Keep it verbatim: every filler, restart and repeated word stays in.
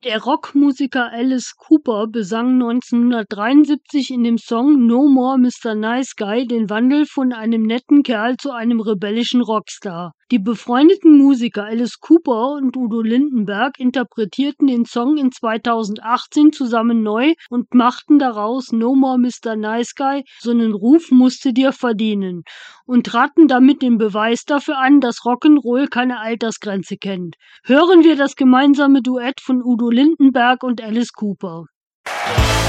Der Rockmusiker Alice Cooper besang neunzehnhundertdreiundsiebzig in dem Song "No More Mister Nice Guy" den Wandel von einem netten Kerl zu einem rebellischen Rockstar. Die befreundeten Musiker Alice Cooper und Udo Lindenberg interpretierten den Song in zweitausendachtzehn zusammen neu und machten daraus "No More Mister Nice Guy, so 'nen Ruf musst du dir verdienen" und traten damit den Beweis dafür an, dass Rock'n'Roll keine Altersgrenze kennt. Hören wir das gemeinsame Duett von Udo Lindenberg und Alice Cooper.